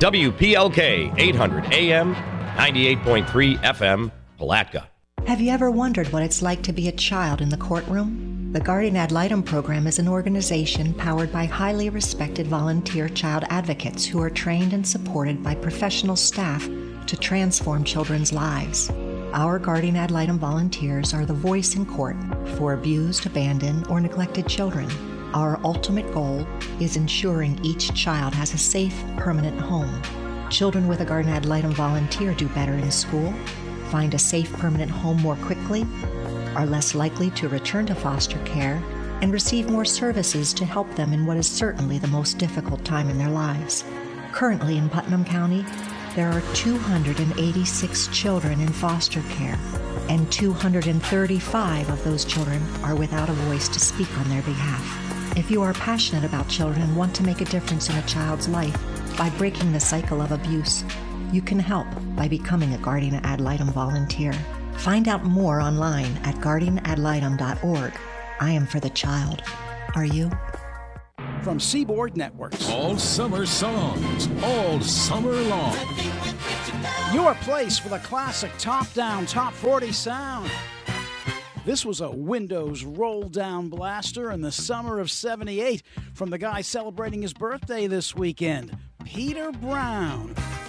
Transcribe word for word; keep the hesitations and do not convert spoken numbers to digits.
W P L K, eight hundred A M, ninety-eight point three F M, Palatka. Have you ever wondered what it's like to be a child in the courtroom? The Guardian Ad Litem program is an organization powered by highly respected volunteer child advocates who are trained and supported by professional staff to transform children's lives. Our Guardian Ad Litem volunteers are the voice in court for abused, abandoned, or neglected children. Our ultimate goal is ensuring each child has a safe, permanent home. Children with a Guardian Ad Litem volunteer do better in school, find a safe, permanent home more quickly, are less likely to return to foster care, and receive more services to help them in what is certainly the most difficult time in their lives. Currently in Putnam County, there are two hundred eighty-six children in foster care, and two hundred thirty-five of those children are without a voice to speak on their behalf. If you are passionate about children and want to make a difference in a child's life by breaking the cycle of abuse, you can help by becoming a Guardian Ad Litem volunteer. Find out more online at guardian ad litem dot org. I am for the child. Are you? From Seaboard Networks. All summer songs, all summer long. Your place for the classic top-down, top forty sound. This was a Windows roll-down blaster in the summer of seventy-eight from the guy celebrating his birthday this weekend, Peter Brown.